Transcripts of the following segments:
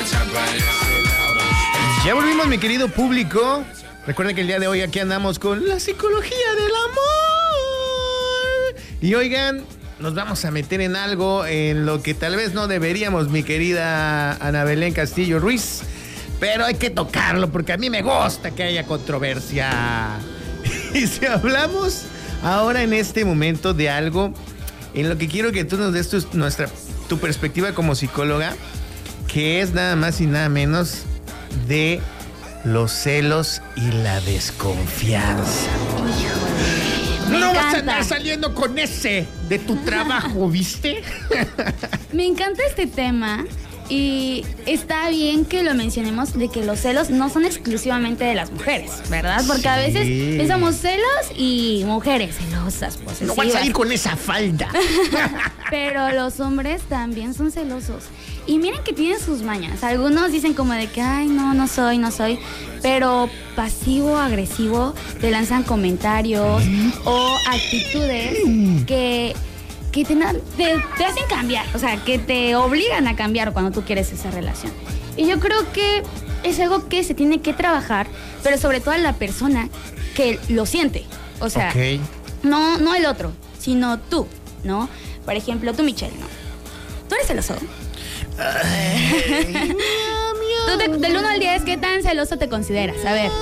Ya volvimos, mi querido público. Recuerden que el día de hoy aquí andamos con la psicología del amor. Y oigan, nos vamos a meter en algo en lo que tal vez no deberíamos, mi querida Ana Belén Castillo Ruiz. Pero hay que tocarlo porque a mí me gusta que haya controversia. Y si hablamos ahora en este momento de algo en lo que quiero que tú nos des tu perspectiva como psicóloga, que es nada más y nada menos de los celos y la desconfianza. Híjole, no vas a andar saliendo con ese de tu trabajo, ¿viste? Me encanta este tema y está bien que lo mencionemos, de que los celos no son exclusivamente de las mujeres, ¿verdad? Porque a veces pensamos celos y mujeres celosas, posesivas. No vas a ir con esa falda. Pero los hombres también son celosos. Y miren que tienen sus mañas. Algunos dicen como de que, ay, no soy. Pero pasivo, agresivo, te lanzan comentarios o actitudes que te hacen cambiar. O sea, que te obligan a cambiar cuando tú quieres esa relación. Y yo creo que es algo que se tiene que trabajar, pero sobre todo a la persona que lo siente. O sea, no el otro, sino tú, ¿no? Por ejemplo, tú, Michelle, ¿no? ¿Tú eres celoso? Tú del 1 al 10, ¿qué tan celoso te consideras? A ver.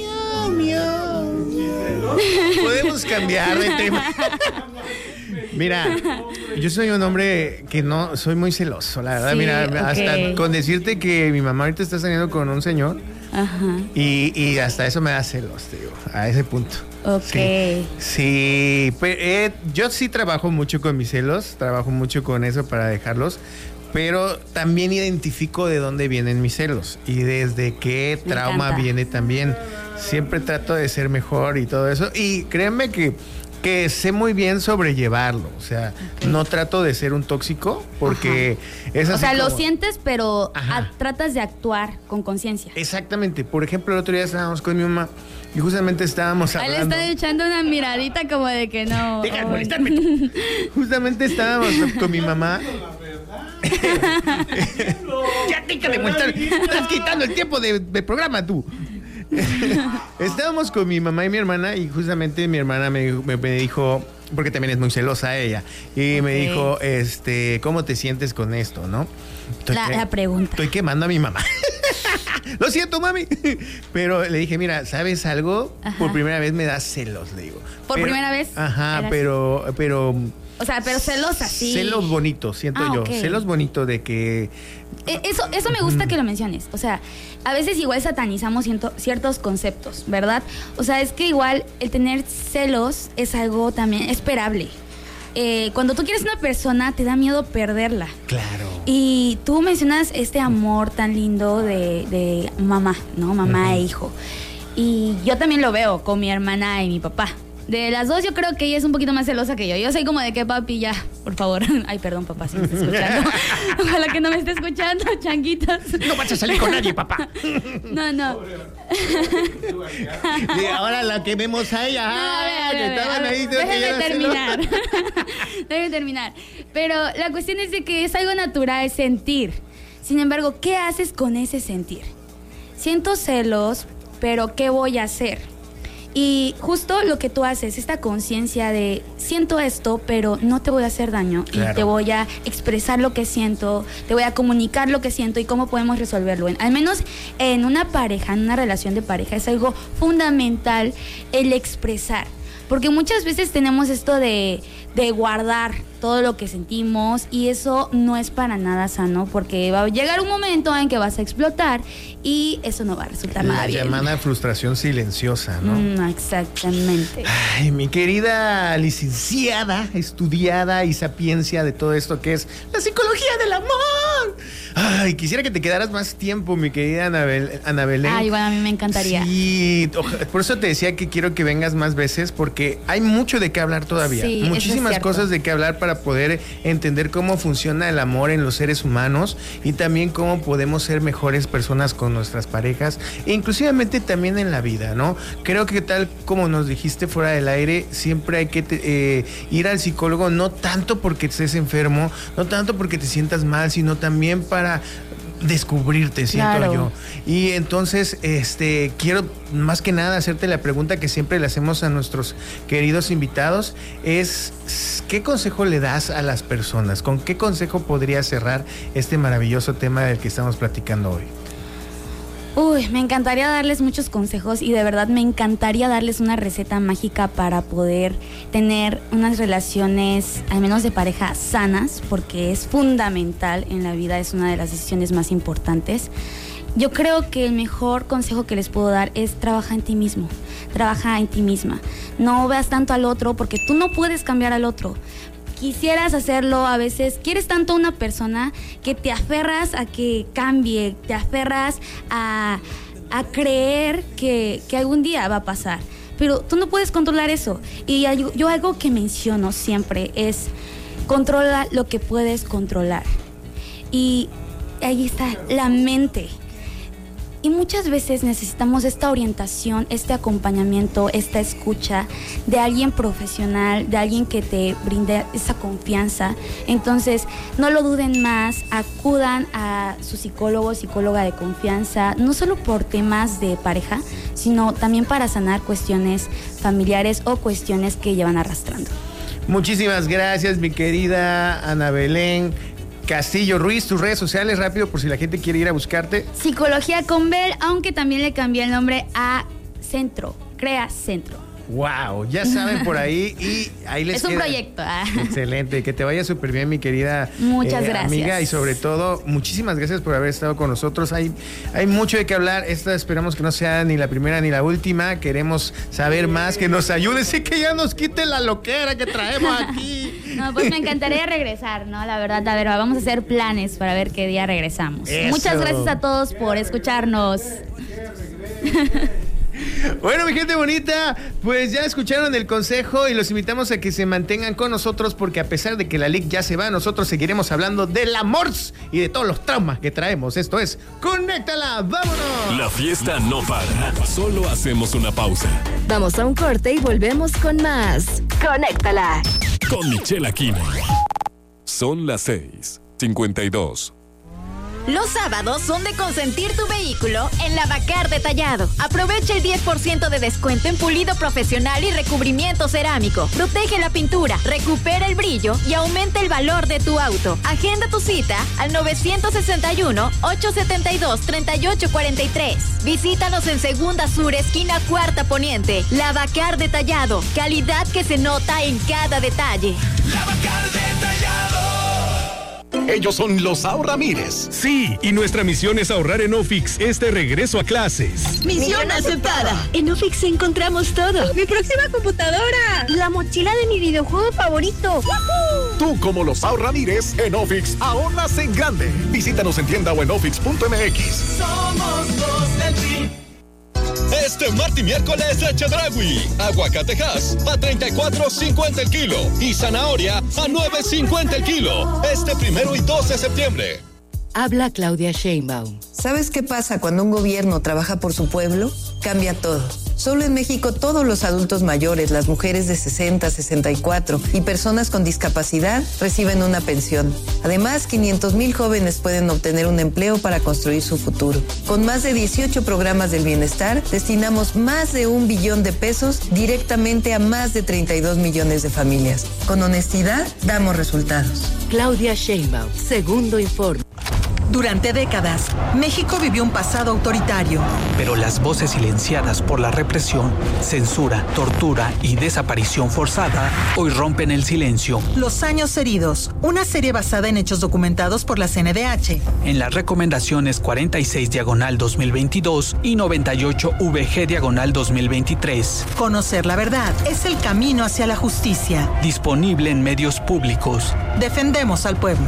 Podemos cambiar de tema. Mira, yo soy un hombre que no soy muy celoso, la verdad. Sí, mira, hasta con decirte que mi mamá ahorita está saliendo con un señor. Ajá. Y hasta eso me da celos, te digo, a ese punto. Ok. Sí, yo sí trabajo mucho con mis celos, trabajo mucho con eso para dejarlos, pero también identifico de dónde vienen mis celos y desde qué trauma viene también. Siempre trato de ser mejor y todo eso. Y créanme que sé muy bien sobrellevarlo. O sea, no trato de ser un tóxico porque es así. O sea, lo sientes, pero tratas de actuar con conciencia. Exactamente. Por ejemplo, el otro día estábamos con mi mamá y justamente estábamos hablando. Él está echando una miradita como de que no. Deja de molestarme tú. Justamente estábamos con mi mamá. Ya deja de molestar. Estás quitando el tiempo de programa tú. Estábamos con mi mamá y mi hermana y justamente mi hermana me dijo, porque también es muy celosa ella, y me dijo, ¿cómo te sientes con esto, no? La pregunta. Estoy quemando a mi mamá. Lo siento, mami. Pero le dije, mira, ¿sabes algo? Por primera vez me da celos, le digo. ¿Por primera vez? Ajá, pero o sea, pero celosa, sí. Celos bonitos, siento yo. Okay. Celos bonitos de que... Eso me gusta que lo menciones. O sea, a veces igual satanizamos ciertos conceptos, ¿verdad? O sea, es que igual el tener celos es algo también esperable. Cuando tú quieres una persona, te da miedo perderla. Claro. Y tú mencionas este amor tan lindo de mamá, ¿no? Mamá e hijo. Y yo también lo veo con mi hermana y mi papá. De las dos, yo creo que ella es un poquito más celosa que yo. Yo soy como de que, papi, ya, por favor. Ay, perdón, papá, si me está escuchando. Ojalá que no me esté escuchando, changuitos. No vas a salir con nadie, papá. No. Y ahora la que vemos a ella. Déjame terminar. Pero la cuestión es de que es algo natural, es sentir. Sin embargo, ¿qué haces con ese sentir? Siento celos, pero ¿qué voy a hacer? Y justo lo que tú haces, esta conciencia de siento esto, pero no te voy a hacer daño. Claro. Y te voy a expresar lo que siento, te voy a comunicar lo que siento y cómo podemos resolverlo. Al menos en una pareja, en una relación de pareja, es algo fundamental el expresar. Porque muchas veces tenemos esto de guardar todo lo que sentimos y eso no es para nada sano porque va a llegar un momento en que vas a explotar y eso no va a resultar nada bien. La llamada frustración silenciosa, ¿no? Exactamente. Ay, mi querida licenciada, estudiada y sapiencia de todo esto que es la psicología del amor. Ay, quisiera que te quedaras más tiempo, mi querida Ana Belén. Ay, bueno, a mí me encantaría. Sí, por eso te decía que quiero que vengas más veces porque hay mucho de qué hablar todavía. Sí, muchísimas cosas de qué hablar para poder entender cómo funciona el amor en los seres humanos y también cómo podemos ser mejores personas con nuestras parejas e inclusivamente también en la vida, ¿no? Creo que tal como nos dijiste fuera del aire, siempre hay que ir al psicólogo no tanto porque estés enfermo, no tanto porque te sientas mal, sino también para descubrirte, siento Claro. yo. Y entonces, quiero más que nada hacerte la pregunta que siempre le hacemos a nuestros queridos invitados, es ¿qué consejo le das a las personas? ¿Con qué consejo podría cerrar este maravilloso tema del que estamos platicando hoy? Uy, me encantaría darles muchos consejos y de verdad me encantaría darles una receta mágica para poder tener unas relaciones, al menos de pareja, sanas, porque es fundamental en la vida, es una de las decisiones más importantes. Yo creo que el mejor consejo que les puedo dar es trabaja en ti mismo, trabaja en ti misma. No veas tanto al otro porque tú no puedes cambiar al otro. Quisieras hacerlo, a veces quieres tanto a una persona que te aferras a que cambie, te aferras a creer que algún día va a pasar, pero tú no puedes controlar eso. Y yo algo que menciono siempre es controla lo que puedes controlar, y ahí está la mente. Y muchas veces necesitamos esta orientación, este acompañamiento, esta escucha de alguien profesional, de alguien que te brinde esa confianza. Entonces, no lo duden más, acudan a su psicólogo, psicóloga de confianza, no solo por temas de pareja, sino también para sanar cuestiones familiares o cuestiones que llevan arrastrando. Muchísimas gracias, mi querida Ana Belén Castillo Ruiz. Tus redes sociales, rápido, por si la gente quiere ir a buscarte. Psicología con Bel, aunque también le cambié el nombre a Centro, Crea Centro. Wow, ya saben por ahí, y ahí les Es un queda. proyecto. Excelente, que te vaya súper bien, mi querida Muchas gracias. amiga, y sobre todo, muchísimas gracias por haber estado con nosotros. Hay mucho de qué hablar. Esta esperamos que no sea ni la primera ni la última. Queremos saber más, que nos ayude, sí, que ya nos quite la loquera que traemos aquí. No, pues me encantaría regresar, ¿no? La verdad, a ver, vamos a hacer planes para ver qué día regresamos. Eso. Muchas gracias a todos por escucharnos. Bueno, mi gente bonita, pues ya escucharon el consejo y los invitamos a que se mantengan con nosotros, porque a pesar de que la LIC ya se va, nosotros seguiremos hablando del amor y de todos los traumas que traemos. Esto es Conéctala, vámonos. La fiesta no para, solo hacemos una pausa. Vamos a un corte y volvemos con más. Conéctala. Con Michelle Aquino. Son las 6:52. Los sábados son de consentir tu vehículo en Lavacar Detallado. Aprovecha el 10% de descuento en pulido profesional y recubrimiento cerámico. Protege la pintura, recupera el brillo y aumenta el valor de tu auto. Agenda tu cita al 961-872-3843. Visítanos en Segunda Sur, esquina Cuarta Poniente. Lavacar Detallado. Calidad que se nota en cada detalle. Lavacar Detallado. Ellos son los Ahorramires. Sí, y nuestra misión es ahorrar en Ofix este regreso a clases. Misión aceptada. En Ofix encontramos todo. ¡Mi próxima computadora! ¡La mochila de mi videojuego favorito! ¡Woohoo! Tú, como los Ahorramires, en Ofix ahorras en grande. Visítanos en tienda o en ofix.mx. Somos los del PRI. Este martes y miércoles de Chedraui. Aguacatejas a 34.50 el kilo y zanahoria a 9.50 el kilo. Este 1 y 2 de septiembre. Habla Claudia Sheinbaum. ¿Sabes qué pasa cuando un gobierno trabaja por su pueblo? Cambia todo. Solo en México todos los adultos mayores, las mujeres de 60, 64 y personas con discapacidad reciben una pensión. Además, 500,000 jóvenes pueden obtener un empleo para construir su futuro. Con más de 18 programas del bienestar, destinamos más de 1 billón de pesos directamente a más de 32 millones de familias. Con honestidad, damos resultados. Claudia Sheinbaum, segundo informe. Durante décadas, México vivió un pasado autoritario. Pero las voces silenciadas por la represión, censura, tortura y desaparición forzada hoy rompen el silencio. Los años heridos, una serie basada en hechos documentados por la CNDH. En las recomendaciones 46/2022 y 98/VG/2023. Conocer la verdad es el camino hacia la justicia. Disponible en medios públicos. Defendemos al pueblo.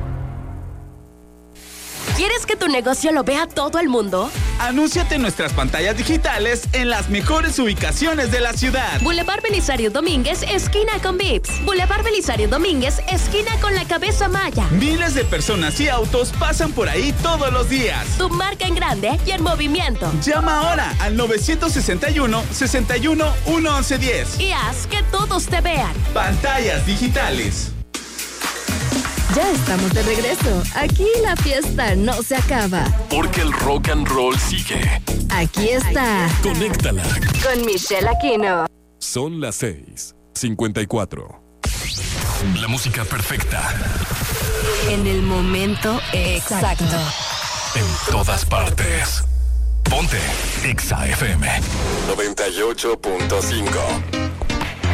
¿Quieres que tu negocio lo vea todo el mundo? Anúnciate en nuestras pantallas digitales en las mejores ubicaciones de la ciudad. Boulevard Belisario Domínguez, esquina con Vips. Boulevard Belisario Domínguez, esquina con la Cabeza Maya. Miles de personas y autos pasan por ahí todos los días. Tu marca en grande y en movimiento. Llama ahora al 961-61-11110. Y haz que todos te vean. Pantallas digitales. Ya estamos de regreso. Aquí la fiesta no se acaba. Porque el rock and roll sigue. Aquí está. Conéctala. Con Michelle Aquino. Son las 6:54. La música perfecta. En el momento exacto. En todas partes. Ponte Exa FM 98.5.